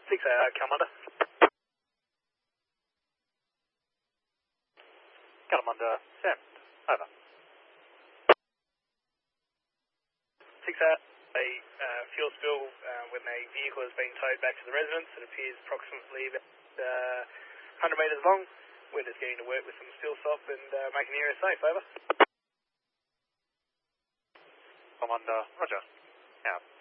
Commander. Commander, Sam, over. 6 a fuel spill when a vehicle is being towed back to the residence. It appears approximately about 100 metres long. Wind is getting to work with some steel stop and making the area safe, over. Commander, roger. Out.